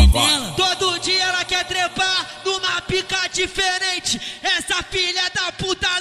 dela. Todo dia ela quer trepar numa pica diferente. Essa filha da puta